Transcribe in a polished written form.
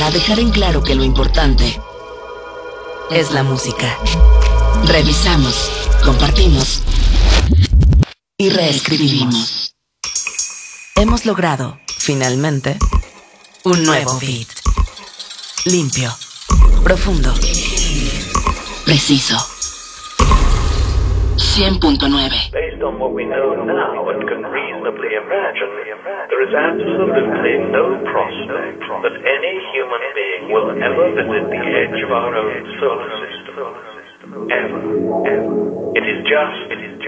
a dejar en claro que lo importante es la música. Revisamos, compartimos y reescribimos. Hemos logrado, finalmente, un nuevo beat. Limpio, profundo, preciso. 100.9. Based on what we know now and can reasonably imagine, there is absolutely no prospect that any human being will ever visit the edge of our own solar system. Ever. It is just